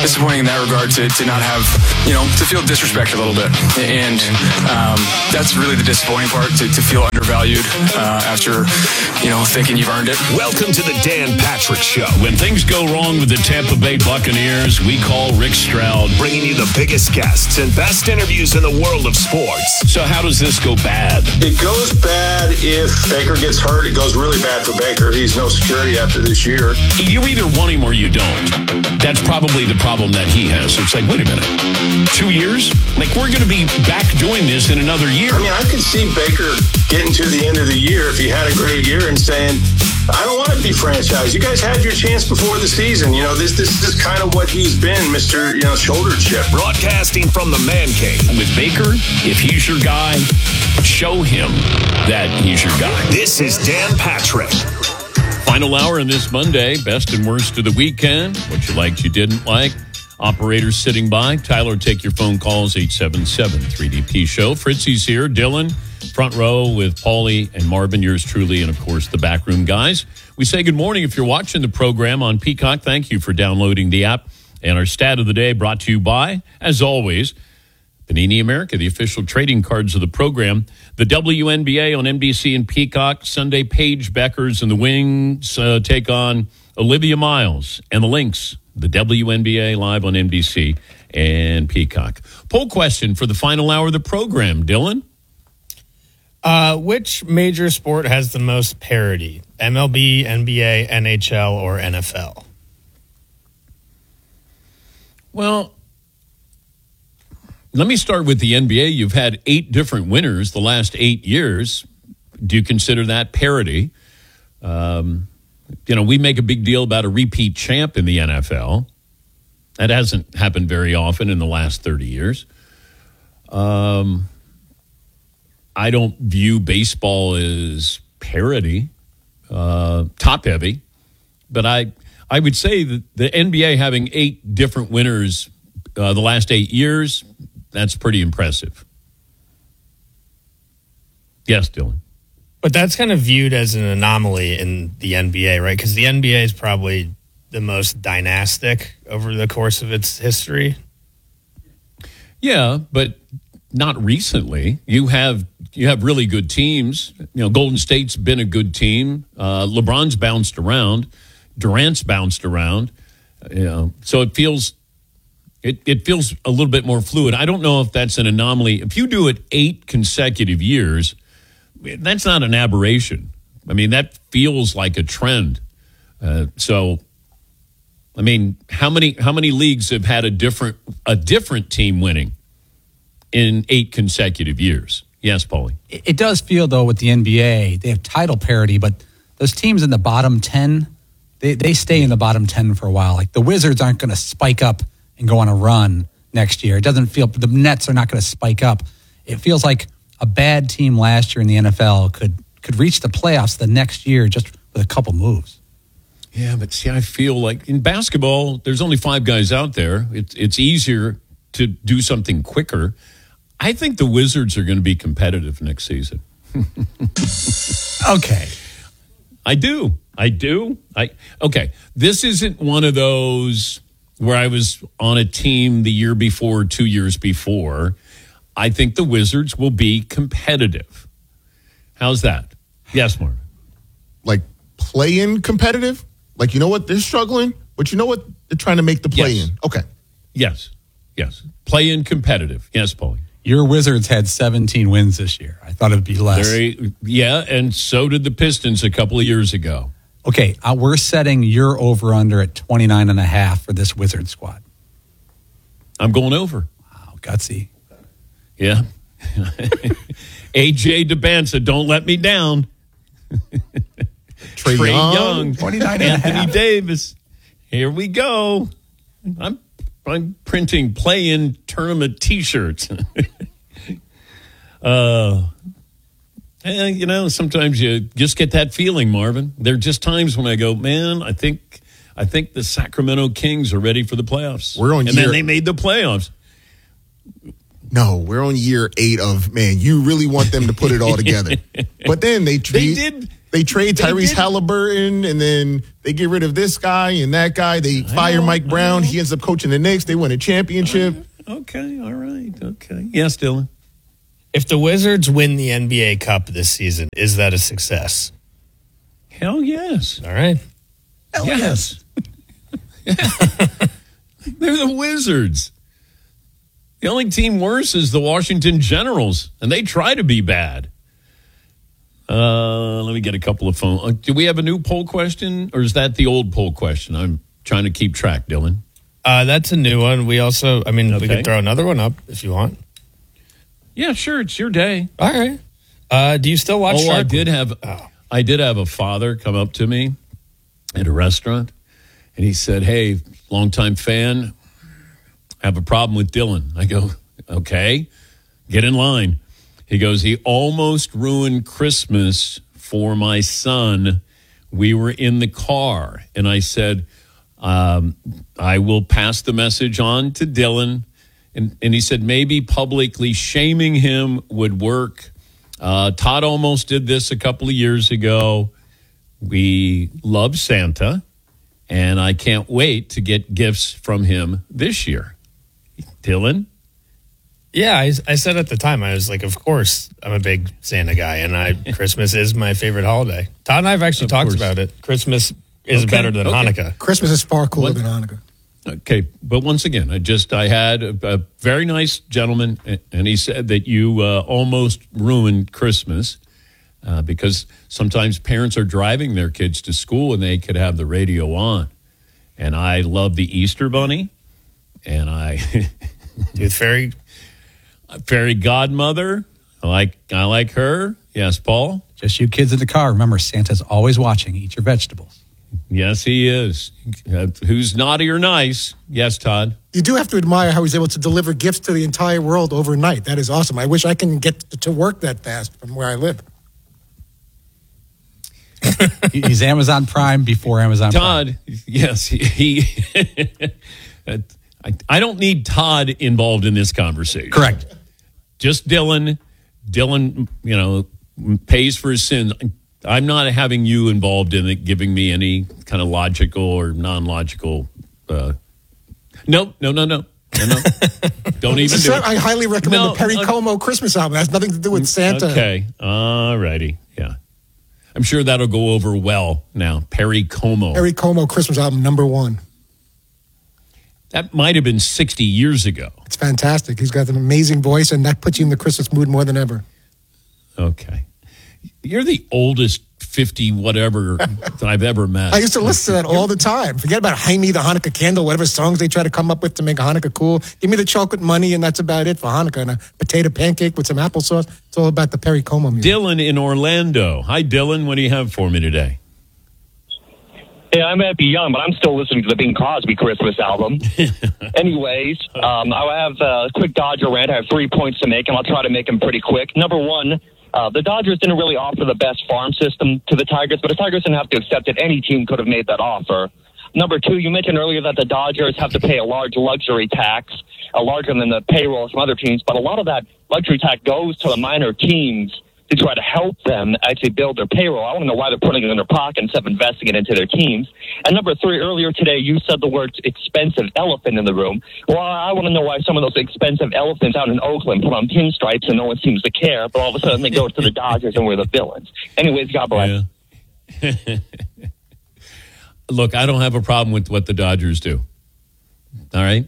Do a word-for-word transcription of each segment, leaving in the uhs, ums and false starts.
disappointing in that regard to, to not have, you know, to feel disrespected a little bit. And um, that's really the disappointing part, to, to feel undervalued uh, after, you know, thinking you've earned it. Welcome to the Dan Patrick Show. When things go wrong with the Tampa Bay Buccaneers, we call Rick Stroud, bringing you the biggest guests and best interviews in the world of sports. So how does this go bad? It goes bad if Baker gets hurt. It goes really bad for Baker. He's no security after this year. You either want him or you don't. That's probably the problem that he has. It's like, wait a minute, two years? Like, we're going to be back doing this in another year. I mean, I could see Baker getting to the end of the year if he had a great year and saying, I don't want to be franchised. You guys had your chance before the season. You know, this this is kind of what he's been, Mister You know, shoulder chip. Broadcasting from the Man Cave. With Baker, if he's your guy, show him that he's your guy. This is Dan Patrick. Final hour on this Monday, best and worst of the weekend. What you liked, you didn't like. Operators sitting by. Tyler, take your phone calls, eight seven seven three D P show. Fritzy's here. Dylan, front row with Paulie and Marvin, yours truly, and, of course, the backroom guys. We say good morning if you're watching the program on Peacock. Thank you for downloading the app. And our stat of the day brought to you by, as always, Panini America, the official trading cards of the program. The W N B A on N B C and Peacock. Sunday, Paige Beckers and the Wings uh, take on Olivia Miles and the Lynx. The W N B A live on N B C and Peacock. Poll question for the final hour of the program, Dylan. Uh, which major sport has the most parity? M L B, N B A, N H L, or N F L? Well, let me start with the N B A. You've had eight different winners the last eight years. Do you consider that parity? Um, you know, we make a big deal about a repeat champ in the N F L. That hasn't happened very often in the last thirty years. Um, I don't view baseball as parity, uh, top-heavy. But I, I would say that the N B A having eight different winners uh, the last eight years, that's pretty impressive. Yes, Dylan. But that's kind of viewed as an anomaly in the N B A, right? Because the N B A is probably the most dynastic over the course of its history. Yeah, but not recently. You have you have really good teams. You know, Golden State's been a good team. Uh, LeBron's bounced around. Durant's bounced around. You know, so it feels it it feels a little bit more fluid. I don't know if that's an anomaly. If you do it eight consecutive years, that's not an aberration. I mean, that feels like a trend. Uh, so, I mean, how many how many leagues have had a different a different team winning in eight consecutive years? Yes, Paulie. It does feel, though, with the N B A, they have title parity, but those teams in the bottom ten, they, they stay in the bottom ten for a while. Like the Wizards aren't going to spike up and go on a run next year. It doesn't feel, the Nets are not going to spike up. It feels like a bad team last year in the N F L could could reach the playoffs the next year just with a couple moves. Yeah, but see, I feel like in basketball, there's only five guys out there. It's it's easier to do something quicker. I think the Wizards are going to be competitive next season. Okay. I do. I do. I okay. This isn't one of those where I was on a team the year before, two years before. I think the Wizards will be competitive. How's that? Yes, Mark. Like play-in competitive? Like, you know what? They're struggling, but you know what? They're trying to make the play-in. Yes. Okay. Yes. Yes. Play-in competitive. Yes, Paulie. Your Wizards had seventeen wins this year. I thought it'd be less. Very, yeah, and so did the Pistons a couple of years ago. Okay, uh, we're setting your over-under at twenty-nine and a half for this Wizard squad. I'm going over. Wow, gutsy. Yeah. A J DeBanza, don't let me down. Trae Trae Young, Young, twenty-nine and a Anthony half. Davis. Here we go. I'm I'm printing play-in tournament T-shirts. uh, and, you know, sometimes you just get that feeling, Marvin. There are just times when I go, man, I think I think the Sacramento Kings are ready for the playoffs. We're on and year- then they made the playoffs. No, we're on year eight of, man, you really want them to put it all together. But then they, They they did. They They trade Tyrese Halliburton, and then they get rid of this guy and that guy. They fire Mike Brown. He ends up coaching the Knicks. They win a championship. Okay, all right, okay. Yes, Dylan. If the Wizards win the N B A Cup this season, is that a success? Hell yes. All right. Hell yes. They're the Wizards. The only team worse is the Washington Generals, and they try to be bad. Uh, let me get a couple of phone. Uh, do we have a new poll question, or is that the old poll question? I'm trying to keep track, Dylan. Uh, that's a new one. We also, I mean, Okay. we could throw another one up if you want. Yeah, sure. It's your day. All right. Uh, do you still watch Oh, Shark I did Week? have, Oh. I did have a father come up to me at a restaurant, and he said, "Hey, longtime fan, I have a problem with Dylan." I go, "Okay, get in line." He goes, "He almost ruined Christmas for my son. We were in the car." And I said, um, "I will pass the message on to Dylan." And, and he said, maybe publicly shaming him would work. Uh, Todd almost did this a couple of years ago. We love Santa, and I can't wait to get gifts from him this year. Dylan? Yeah, I, I said at the time, I was like, of course, I'm a big Santa guy, and I Christmas is my favorite holiday. Todd and I have actually Of talked course. about it. Christmas is Okay, better than okay. Hanukkah. Christmas is far cooler What? than Hanukkah. Okay, but once again, I just I had a, a very nice gentleman, and he said that you uh, almost ruined Christmas uh, because sometimes parents are driving their kids to school and they could have the radio on. And I love the Easter Bunny, and I Tooth Fairy. fairy godmother. I like I like her. Yes, Paul. Just you kids in the car. Remember, Santa's always watching. Eat your vegetables. Yes, he is. Uh, who's naughty or nice? Yes, Todd. You do have to admire how he's able to deliver gifts to the entire world overnight. That is awesome. I wish I can get to work that fast from where I live. He's Amazon Prime before Amazon Prime. Todd, yes, he. he I, I don't need Todd involved in this conversation. Correct. Just Dylan. Dylan, you know, pays for his sins. I'm not having you involved in it, giving me any kind of logical or non-logical. Uh, no, no, no, no, no, no. Don't even do it. I highly recommend No, the Perry uh, Como Christmas album. It has nothing to do with Santa. Okay, all righty, yeah. I'm sure that'll go over well now. Perry Como. Perry Como Christmas album number one. That might have been sixty years ago. It's fantastic. He's got an amazing voice, and that puts you in the Christmas mood more than ever. Okay. You're the oldest fifty whatever that I've ever met. I used to listen to that all the time. Forget about Jaime the Hanukkah Candle, whatever songs they try to come up with to make Hanukkah cool. Give me the chocolate money, and that's about it for Hanukkah. And a potato pancake with some applesauce. It's all about the Perry Como music. Dylan in Orlando. Hi, Dylan. What do you have for me today? Yeah, I might be young, but I'm still listening to the Bing Crosby Christmas album. Anyways, um, I have a quick Dodger rant. I have three points to make, and I'll try to make them pretty quick. Number one, uh, the Dodgers didn't really offer the best farm system to the Tigers, but the Tigers didn't have to accept it. Any team could have made that offer. Number two, you mentioned earlier that the Dodgers have to pay a large luxury tax, uh, larger than the payroll of some other teams, but a lot of that luxury tax goes to the minor teams to try to help them actually build their payroll. I want to know why they're putting it in their pocket instead of investing it into their teams. And number three, earlier today, you said the word expensive elephant in the room. Well, I want to know why some of those expensive elephants out in Oakland put on pinstripes and no one seems to care, but all of a sudden they go to the Dodgers and we're the villains. Anyways, God bless. Yeah. Look, I don't have a problem with what the Dodgers do. All right?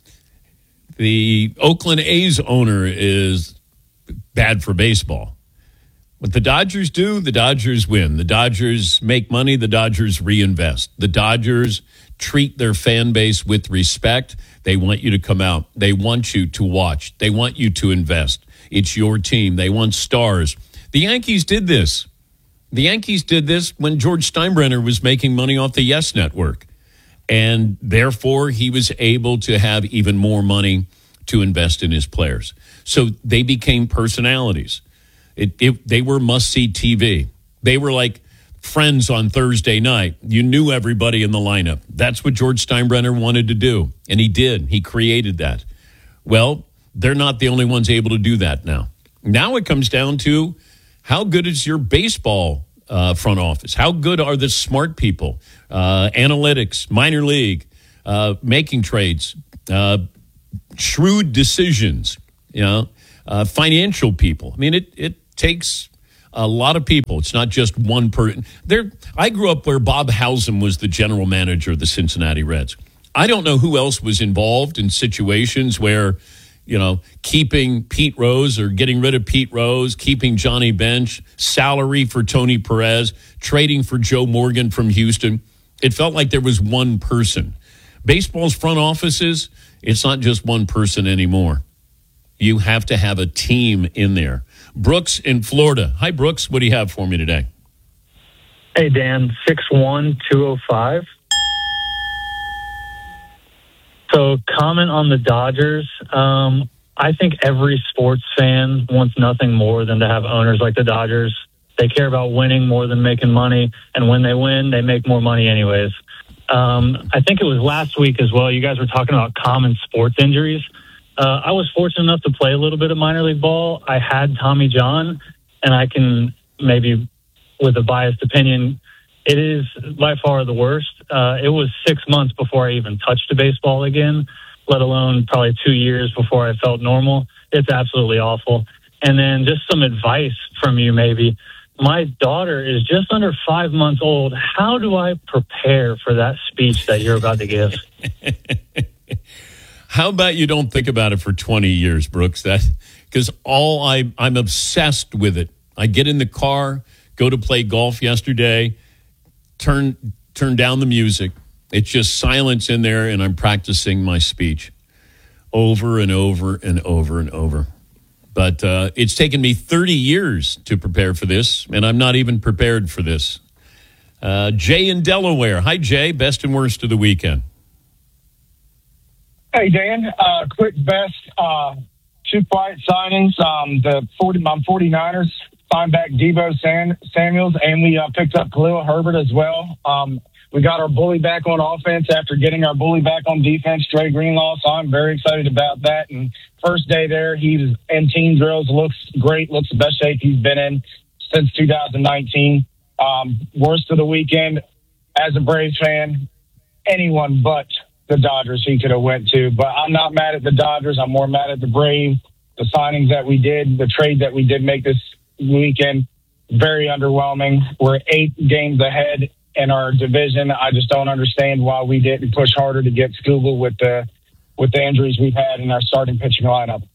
The Oakland A's owner is bad for baseball. What the Dodgers do, the Dodgers win. The Dodgers make money. The Dodgers reinvest. The Dodgers treat their fan base with respect. They want you to come out. They want you to watch. They want you to invest. It's your team. They want stars. The Yankees did this. The Yankees did this when George Steinbrenner was making money off the Yes Network. And therefore, he was able to have even more money to invest in his players. So they became personalities. It, it, they were must-see T V. They were like Friends on Thursday night. You knew everybody in the lineup. That's what George Steinbrenner wanted to do, and he did. He created that. Well, they're not the only ones able to do that now. Now it comes down to how good is your baseball uh, front office? How good are the smart people? Uh, analytics, minor league, uh, making trades, uh, shrewd decisions, you know, uh, financial people. I mean, it, it takes a lot of people. It's not just one person. There, I grew up where Bob Howsam was the general manager of the Cincinnati Reds. I don't know who else was involved in situations where, you know, keeping Pete Rose or getting rid of Pete Rose, keeping Johnny Bench, salary for Tony Perez, trading for Joe Morgan from Houston. It felt like there was one person. Baseball's front offices, it's not just one person anymore. You have to have a team in there. Brooks in Florida. Hi, Brooks. What do you have for me today? Hey, Dan. six one two oh five. So, comment on the Dodgers. Um, I think every sports fan wants nothing more than to have owners like the Dodgers. They care about winning more than making money, and when they win, they make more money anyways. Um, I think it was last week as well. You guys were talking about common sports injuries. Uh, I was fortunate enough to play a little bit of minor league ball. I had Tommy John, and I can maybe, with a biased opinion, it is by far the worst. Uh, it was six months before I even touched a baseball again, let alone probably two years before I felt normal. It's absolutely awful. And then just some advice from you maybe. My daughter is just under five months old. How do I prepare for that speech that you're about to give? How about you don't think about it for twenty years, Brooks? That because all I I'm obsessed with it. I get in the car, go to play golf yesterday, turn turn down the music. It's just silence in there, and I'm practicing my speech over and over and over and over. But uh, it's taken me thirty years to prepare for this, and I'm not even prepared for this. Uh, Jay in Delaware. Hi, Jay. Best and worst of the weekend. Hey, Dan. Uh, quick best, uh, two quiet signings. Um, the forty, my 49ers signed back Deebo San, Samuels, and we uh, picked up Khalil Herbert as well. Um, we got our bully back on offense after getting our bully back on defense, Dre Greenlaw, so I'm very excited about that. And first day there, he's in team drills, looks great, looks the best shape he's been in since two thousand nineteen. Um, worst of the weekend, as a Braves fan, anyone but the Dodgers he could have went to. But I'm not mad at the Dodgers. I'm more mad at the Braves. The signings that we did, the trade that we did make this weekend, very underwhelming. We're eight games ahead in our division. I just don't understand why we didn't push harder to get Scooble with the with the injuries we've had in our starting pitching lineup.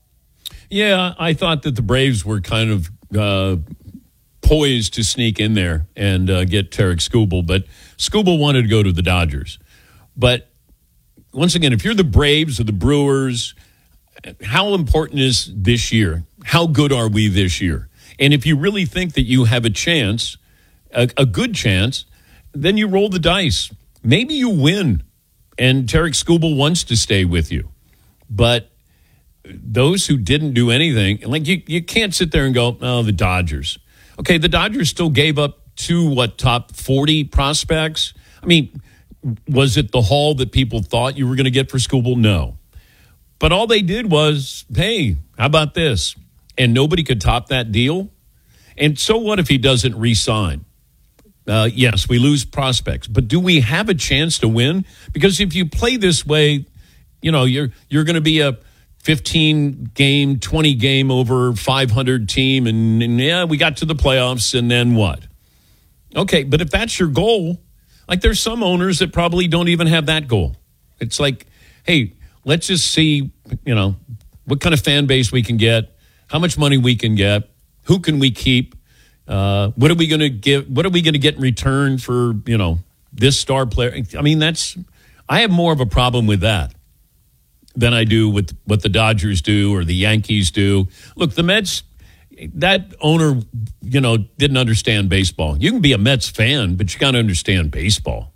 Yeah, I thought that the Braves were kind of uh, poised to sneak in there and uh, get Tarek Skubal, but Skubal wanted to go to the Dodgers. But once again, if you're the Braves or the Brewers, how important is this year? How good are we this year? And if you really think that you have a chance, a, a good chance, then you roll the dice. Maybe you win, and Tarek Skubal wants to stay with you. But those who didn't do anything, like you, you can't sit there and go, oh, the Dodgers. Okay, the Dodgers still gave up two, what, top forty prospects? I mean, was it the haul that people thought you were going to get for Skubal? No. But all they did was, hey, how about this? And nobody could top that deal. And so what if he doesn't re-sign? Uh, yes, we lose prospects. But do we have a chance to win? Because if you play this way, you know, you're you're going to be a fifteen-game, twenty-game over five hundred team. And, and, yeah, we got to the playoffs, and then what? Okay, but if that's your goal, like there's some owners that probably don't even have that goal. It's like, hey, let's just see, you know, what kind of fan base we can get, how much money we can get, who can we keep, uh, what are we going to give, what are we going to get in return for, you know, this star player? I mean, that's, I have more of a problem with that than I do with what the Dodgers do or the Yankees do. Look, the Mets, that owner, you know, didn't understand baseball. You can be a Mets fan, but you got to understand baseball.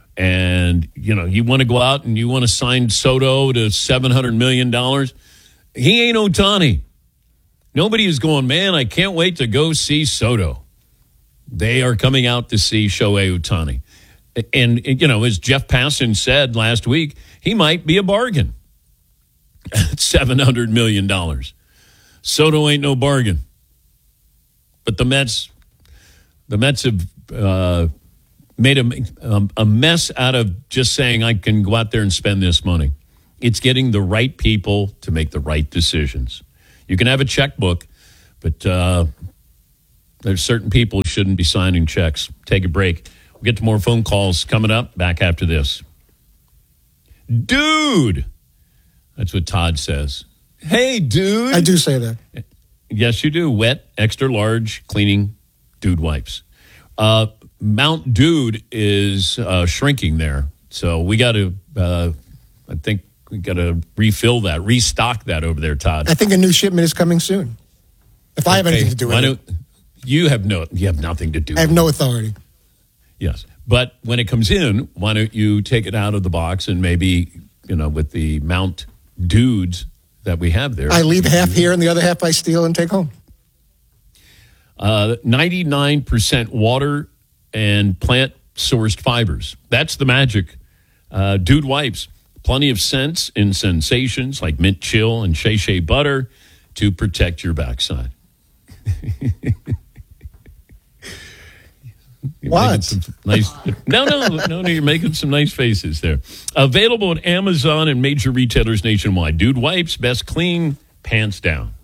And, you know, you want to go out and you want to sign Soto to seven hundred million dollars. He ain't Ohtani. Nobody is going, man, I can't wait to go see Soto. They are coming out to see Shohei Ohtani. And, you know, as Jeff Passan said last week, he might be a bargain at seven hundred million dollars. Soto ain't no bargain. But the Mets, The Mets have uh, made a, um, a mess out of just saying I can go out there and spend this money. It's getting the right people to make the right decisions. You can have a checkbook, but uh, there's certain people who shouldn't be signing checks. Take a break. We'll get to more phone calls coming up. Back after this. Dude! That's what Todd says. Hey, dude! I do say that. Yes, you do. Wet, extra large, cleaning Dude wipes. Uh, Mount Dude is uh, shrinking there. So we got to, uh, I think we got to refill that, restock that over there, Todd. I think a new shipment is coming soon. If I have Okay. anything to do Why with it. don't- You have no, you have nothing to do I have with no authority. Yes. But when it comes in, why don't you take it out of the box and maybe, you know, with the Mount Dudes that we have there. I leave half here and the other half I steal and take home. Uh, ninety-nine percent water and plant-sourced fibers. That's the magic. Uh, Dude wipes. Plenty of scents and sensations like mint chill and shea shea butter to protect your backside. You're What? making some nice, no, no, no, no. You're making some nice faces there. Available at Amazon and major retailers nationwide. Dude wipes, best clean, pants down.